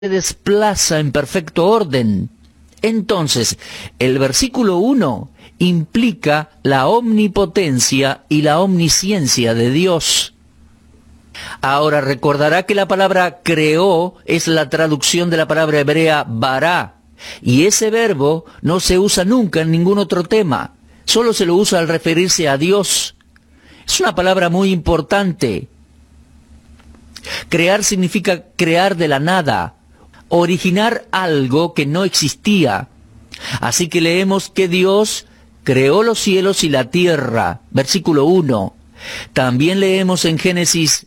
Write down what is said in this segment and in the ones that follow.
desplaza en perfecto orden. Entonces, el versículo 1 implica la omnipotencia y la omnisciencia de Dios. Ahora recordará que la palabra creó es la traducción de la palabra hebrea bará, y ese verbo no se usa nunca en ningún otro tema, solo se lo usa al referirse a Dios. Es una palabra muy importante. Crear significa crear de la nada, originar algo que no existía. Así que leemos que Dios creó los cielos y la tierra, versículo 1. También leemos en Génesis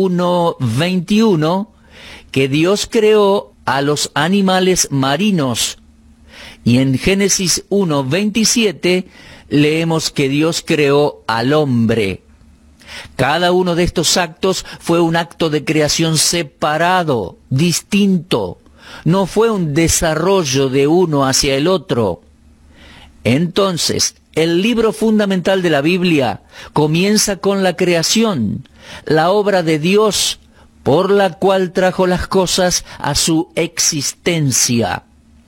1:21 que Dios creó a los animales marinos. Y en Génesis 1:27 leemos que Dios creó al hombre. Cada uno de estos actos fue un acto de creación separado, distinto. No fue un desarrollo de uno hacia el otro. Entonces, el libro fundamental de la Biblia comienza con la creación, la obra de Dios, por la cual trajo las cosas a su existencia.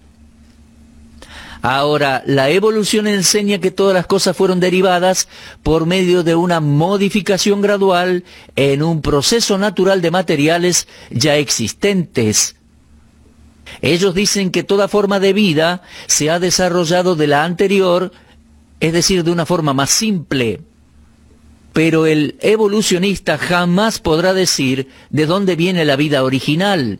Ahora, la evolución enseña que todas las cosas fueron derivadas por medio de una modificación gradual en un proceso natural de materiales ya existentes. Ellos dicen que toda forma de vida se ha desarrollado de la anterior, es decir, de una forma más simple. Pero el evolucionista jamás podrá decir de dónde viene la vida original.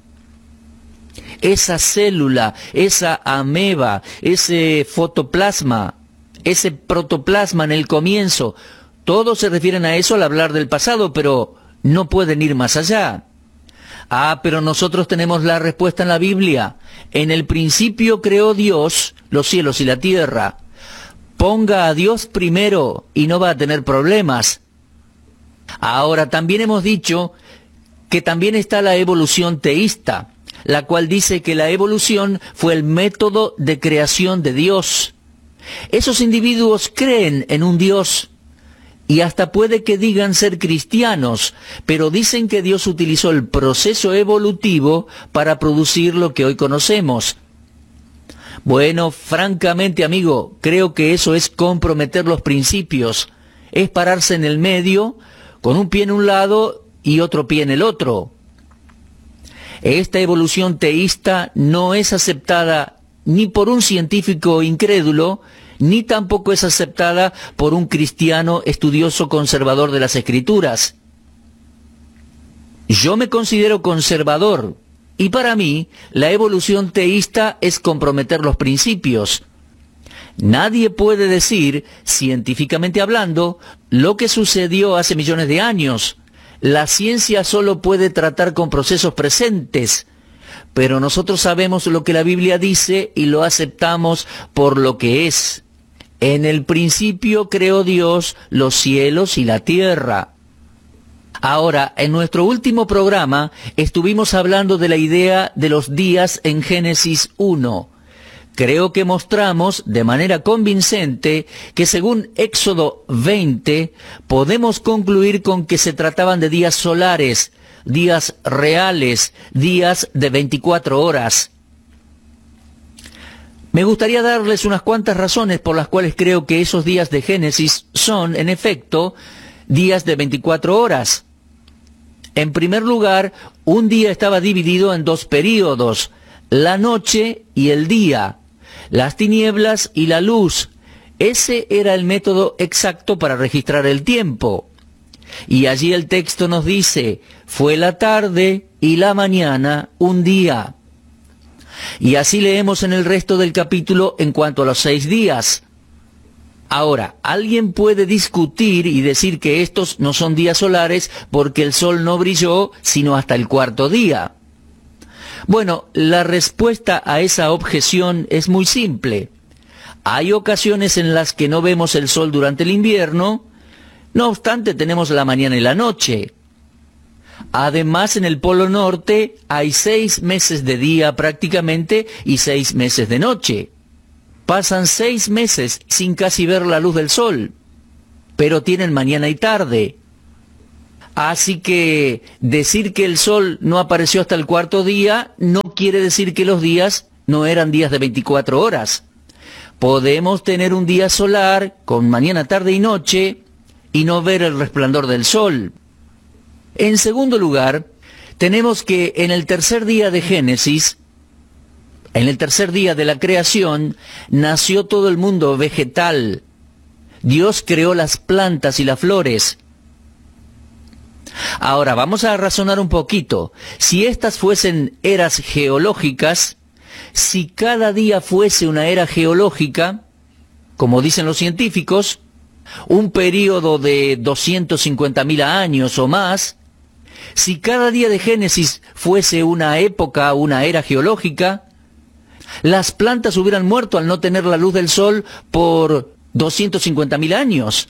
Esa célula, esa ameba, ese fotoplasma, ese protoplasma en el comienzo, todos se refieren a eso al hablar del pasado, pero no pueden ir más allá. Pero nosotros tenemos la respuesta en la Biblia. En el principio creó Dios los cielos y la tierra. Ponga a Dios primero y no va a tener problemas. Ahora, también hemos dicho que también está la evolución teísta, la cual dice que la evolución fue el método de creación de Dios. Esos individuos creen en un Dios y hasta puede que digan ser cristianos, pero dicen que Dios utilizó el proceso evolutivo para producir lo que hoy conocemos. Bueno, francamente, amigo, creo que eso es comprometer los principios. Es pararse en el medio, con un pie en un lado y otro pie en el otro. Esta evolución teísta no es aceptada ni por un científico incrédulo, ni tampoco es aceptada por un cristiano estudioso conservador de las Escrituras. Yo me considero conservador, y para mí la evolución teísta es comprometer los principios. Nadie puede decir, científicamente hablando, lo que sucedió hace millones de años. La ciencia solo puede tratar con procesos presentes, pero nosotros sabemos lo que la Biblia dice y lo aceptamos por lo que es. En el principio creó Dios los cielos y la tierra. Ahora, en nuestro último programa estuvimos hablando de la idea de los días en Génesis 1. Creo que mostramos de manera convincente que según Éxodo 20 podemos concluir con que se trataban de días solares, días reales, días de 24 horas. Me gustaría darles unas cuantas razones por las cuales creo que esos días de Génesis son, en efecto, días de 24 horas. En primer lugar, un día estaba dividido en dos períodos, la noche y el día, las tinieblas y la luz. Ese era el método exacto para registrar el tiempo. Y allí el texto nos dice, fue la tarde y la mañana un día. Y así leemos en el resto del capítulo en cuanto a los 6 días. Ahora, alguien puede discutir y decir que estos no son días solares porque el sol no brilló sino hasta el cuarto día. Bueno, la respuesta a esa objeción es muy simple. Hay ocasiones en las que no vemos el sol durante el invierno, no obstante tenemos la mañana y la noche. Además, en el Polo Norte hay 6 meses de día prácticamente y 6 meses de noche. Pasan 6 meses sin casi ver la luz del sol, pero tienen mañana y tarde. Así que decir que el sol no apareció hasta el cuarto día no quiere decir que los días no eran días de 24 horas. Podemos tener un día solar con mañana, tarde y noche y no ver el resplandor del sol. En segundo lugar, tenemos que en el tercer día de Génesis, en el tercer día de la creación, nació todo el mundo vegetal. Dios creó las plantas y las flores. Ahora, vamos a razonar un poquito. Si estas fuesen eras geológicas, si cada día fuese una era geológica, como dicen los científicos, un período de 250.000 años o más, si cada día de Génesis fuese una época, una era geológica, las plantas hubieran muerto al no tener la luz del sol por 250.000 años.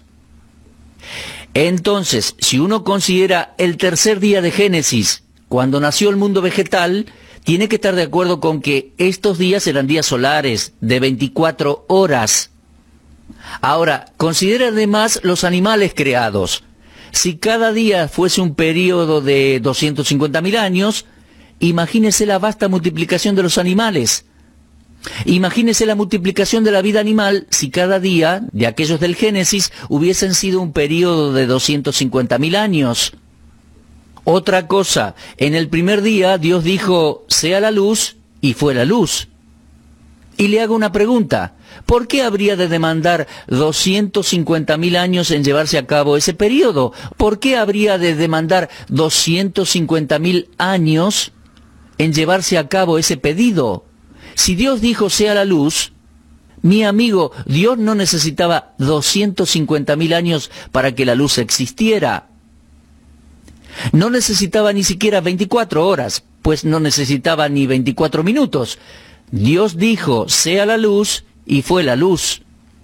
Entonces, si uno considera el tercer día de Génesis, cuando nació el mundo vegetal, tiene que estar de acuerdo con que estos días eran días solares de 24 horas. Ahora, considera además los animales creados. Si cada día fuese un periodo de 250.000 años, imagínese la vasta multiplicación de los animales. Imagínese la multiplicación de la vida animal si cada día de aquellos del Génesis hubiesen sido un periodo de 250.000 años. Otra cosa, en el primer día Dios dijo, sea la luz, y fue la luz. Y le hago una pregunta, ¿por qué habría de demandar 250.000 años en llevarse a cabo ese periodo? ¿Por qué habría de demandar 250.000 años en llevarse a cabo ese pedido? Si Dios dijo sea la luz, mi amigo, Dios no necesitaba 250.000 años para que la luz existiera. No necesitaba ni siquiera 24 horas, pues no necesitaba ni 24 minutos. Dios dijo sea la luz y fue la luz.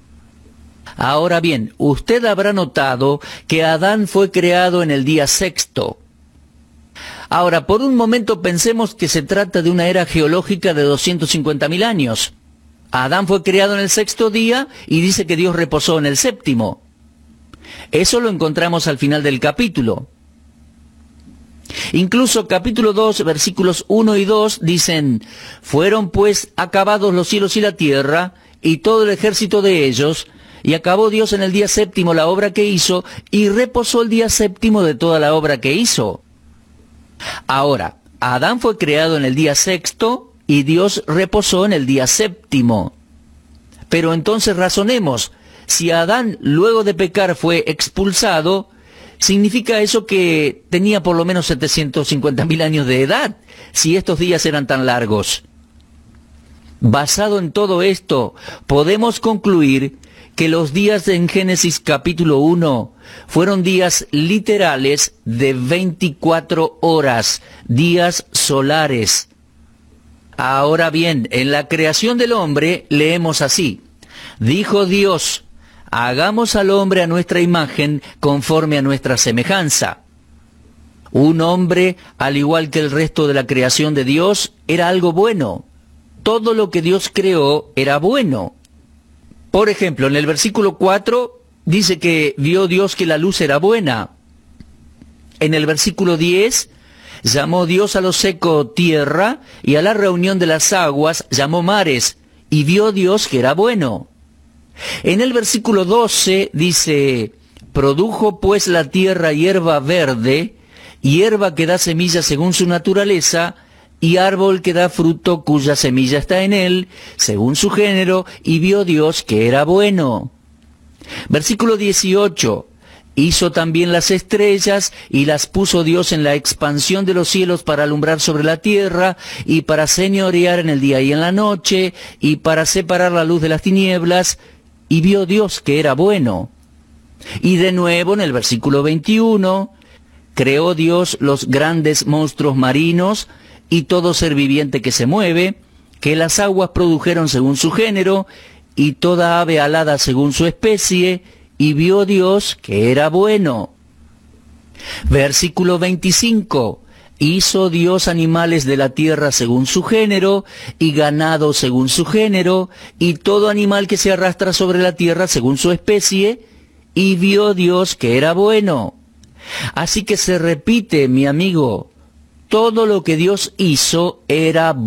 Ahora bien, usted habrá notado que Adán fue creado en el día sexto. Ahora, por un momento pensemos que se trata de una era geológica de 250.000 años. Adán fue creado en el sexto día y dice que Dios reposó en el séptimo. Eso lo encontramos al final del capítulo. Incluso capítulo 2, versículos 1 y 2 dicen, fueron pues acabados los cielos y la tierra y todo el ejército de ellos, y acabó Dios en el día séptimo la obra que hizo, y reposó el día séptimo de toda la obra que hizo. Ahora, Adán fue creado en el día sexto y Dios reposó en el día séptimo. Pero entonces razonemos, si Adán luego de pecar fue expulsado, ¿significa eso que tenía por lo menos 750.000 años de edad, si estos días eran tan largos? Basado en todo esto, podemos concluir que los días en Génesis capítulo 1 fueron días literales de 24 horas, días solares. Ahora bien, en la creación del hombre leemos así, dijo Dios, hagamos al hombre a nuestra imagen conforme a nuestra semejanza. Un hombre, al igual que el resto de la creación de Dios, era algo bueno. Todo lo que Dios creó era bueno. Por ejemplo, en el versículo 4 dice que vio Dios que la luz era buena. En el versículo 10 llamó Dios a lo seco tierra y a la reunión de las aguas llamó mares, y vio Dios que era bueno. En el versículo 12 dice, produjo pues la tierra hierba verde, hierba que da semilla según su naturaleza, y árbol que da fruto cuya semilla está en él, según su género, y vio Dios que era bueno. Versículo 18, hizo también las estrellas, y las puso Dios en la expansión de los cielos para alumbrar sobre la tierra, y para señorear en el día y en la noche, y para separar la luz de las tinieblas, y vio Dios que era bueno. Y de nuevo en el versículo 21, creó Dios los grandes monstruos marinos, y todo ser viviente que se mueve, que las aguas produjeron según su género, y toda ave alada según su especie, y vio Dios que era bueno. Versículo 25, hizo Dios animales de la tierra según su género, y ganado según su género, y todo animal que se arrastra sobre la tierra según su especie, y vio Dios que era bueno. Así que se repite, mi amigo, todo lo que Dios hizo era